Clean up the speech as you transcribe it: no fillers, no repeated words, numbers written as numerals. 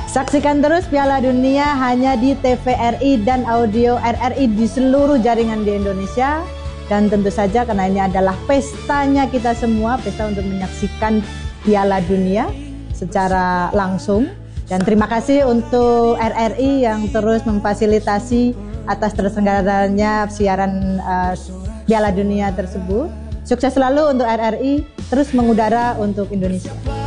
Saksikan terus Piala Dunia hanya di TVRI dan audio RRI di seluruh jaringan di Indonesia. Dan tentu saja karena ini adalah pestanya kita semua, pesta untuk menyaksikan Piala Dunia secara langsung. Dan terima kasih untuk RRI yang terus memfasilitasi atas terselenggaranya siaran Piala Dunia tersebut. Sukses selalu untuk RRI, terus mengudara untuk Indonesia.